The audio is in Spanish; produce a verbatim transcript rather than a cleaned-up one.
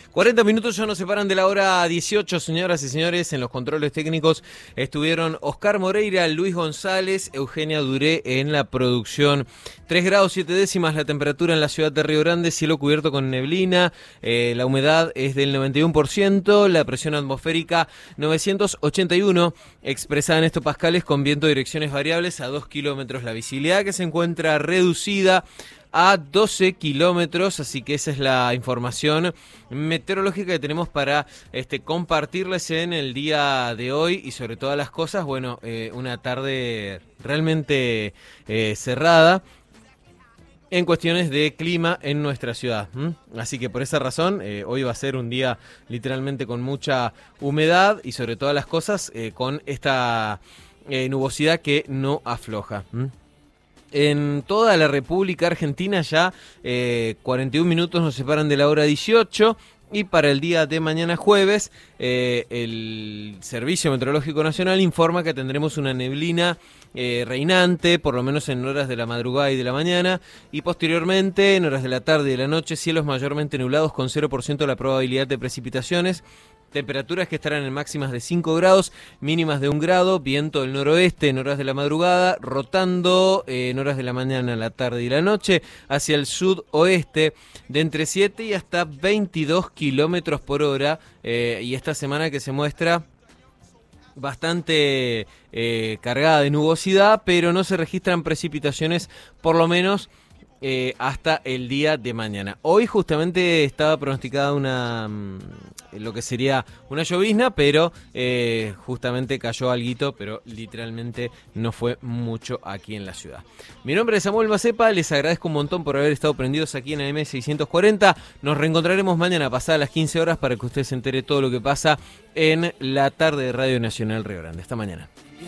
cuarenta minutos ya nos separan de la hora dieciocho, señoras y señores. En los controles técnicos estuvieron Oscar Moreira, Luis González, Eugenia Duré en la producción. tres grados siete décimas la temperatura en la ciudad de Río Grande, cielo cubierto con neblina, eh, la humedad es del noventa y uno por ciento, la presión atmosférica novecientos ochenta y uno, expresada en hectopascales con viento de direcciones variables a dos kilómetros, la visibilidad que se encuentra reducida a doce kilómetros, así que esa es la información meteorológica que tenemos para este, compartirles en el día de hoy y sobre todas las cosas, bueno, eh, una tarde realmente eh, cerrada en cuestiones de clima en nuestra ciudad. ¿m? Así que por esa razón, eh, hoy va a ser un día literalmente con mucha humedad y sobre todas las cosas eh, con esta eh, nubosidad que no afloja. ¿m? En toda la República Argentina ya eh, cuarenta y un minutos nos separan de la hora dieciocho y para el día de mañana jueves eh, el Servicio Meteorológico Nacional informa que tendremos una neblina eh, reinante, por lo menos en horas de la madrugada y de la mañana, y posteriormente en horas de la tarde y de la noche cielos mayormente nublados con cero por ciento la probabilidad de precipitaciones. Temperaturas que estarán en máximas de cinco grados, mínimas de un grado, viento del noroeste en horas de la madrugada, rotando eh, en horas de la mañana, la tarde y la noche, hacia el sudoeste de entre siete y hasta veintidós kilómetros por hora. Eh, y esta semana que se muestra bastante eh, cargada de nubosidad, pero no se registran precipitaciones, por lo menos Eh, hasta el día de mañana. Hoy justamente estaba pronosticada una lo que sería una llovizna, pero eh, justamente cayó alguito, pero literalmente no fue mucho aquí en la ciudad. Mi nombre es Samuel Macepa, les agradezco un montón por haber estado prendidos aquí en A M seiscientos cuarenta. Nos reencontraremos mañana pasadas las quince horas para que usted se entere todo lo que pasa en la tarde de Radio Nacional Río Grande. Hasta mañana.